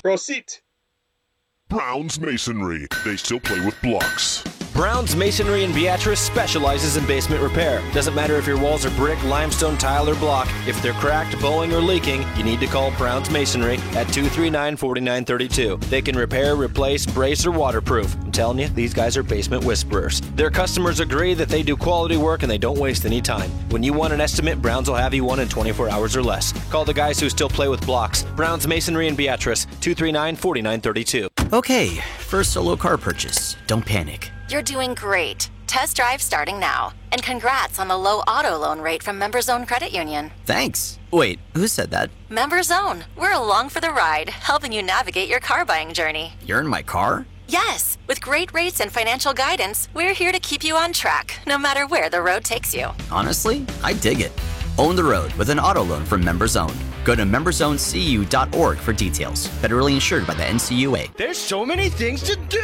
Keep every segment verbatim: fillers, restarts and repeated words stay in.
Proceed. Brown's Masonry. They still play with blocks. Brown's Masonry in Beatrice specializes in basement repair. Doesn't matter if your walls are brick, limestone, tile, or block. If they're cracked, bowing, or leaking, you need to call Brown's Masonry at two three nine, four nine three two. They can repair, replace, brace, or waterproof. I'm telling you, these guys are basement whisperers. Their customers agree that they do quality work and they don't waste any time. When you want an estimate, Brown's will have you one in twenty-four hours or less. Call the guys who still play with blocks. Brown's Masonry in Beatrice, two three nine, four nine three two. Okay, first solo car purchase. Don't panic. You're doing great. Test drive starting now. And congrats on the low auto loan rate from MemberZone Credit Union. Thanks. Wait, who said that? MemberZone. We're along for the ride, helping you navigate your car buying journey. You're in my car? Yes. With great rates and financial guidance, we're here to keep you on track, no matter where the road takes you. Honestly, I dig it. Own the road with an auto loan from MemberZone. Go to member zone c u dot org for details. Federally insured by the N C U A. There's so many things to do!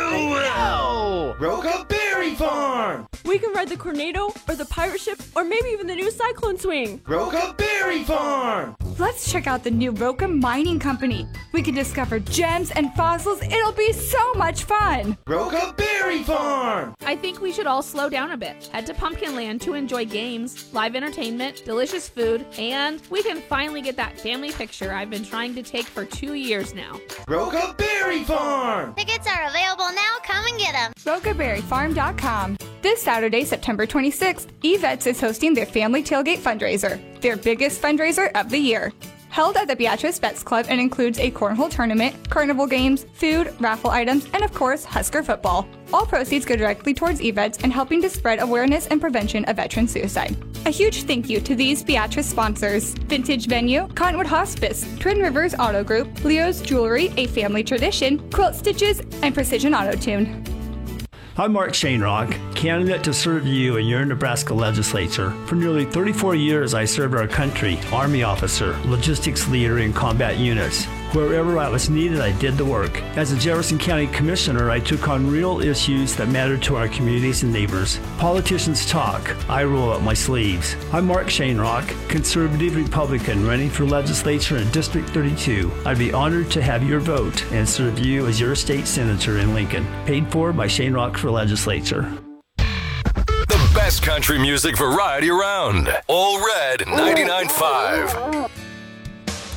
No! Roca Berry Farm! We can ride the Cornado, or the pirate ship, or maybe even the new Cyclone Swing. Roca Berry Farm! Let's check out the new Roca Mining Company. We can discover gems and fossils. It'll be so much fun. Roca Berry Farm! I think we should all slow down a bit. Head to Pumpkinland to enjoy games, live entertainment, delicious food, and we can finally get that family picture I've been trying to take for two years now. Roca Berry Farm! Tickets are available now. Come and get them. roca berry farm dot com. This Saturday, September twenty-sixth, Yvette's is hosting their Family Tailgate fundraiser, their biggest fundraiser of the year. Held at the Beatrice Vets Club and includes a cornhole tournament, carnival games, food, raffle items, and of course, Husker football. All proceeds go directly towards Yvette's and helping to spread awareness and prevention of veteran suicide. A huge thank you to these Beatrice sponsors: Vintage Venue, Cottonwood Hospice, Twin Rivers Auto Group, Leo's Jewelry, A Family Tradition, Quilt Stitches, and Precision Auto Tune. I'm Mark Shanerock, candidate to serve you in your Nebraska legislature. For nearly thirty-four years, I served our country, Army officer, logistics leader in combat units. Wherever I was needed, I did the work. As a Jefferson County Commissioner, I took on real issues that mattered to our communities and neighbors. Politicians talk, I roll up my sleeves. I'm Mark Shanerock, conservative Republican running for legislature in District thirty-two. I'd be honored to have your vote and serve you as your state senator in Lincoln. Paid for by Shanerock for Legislature. The best country music variety around. All Red ninety-nine point five.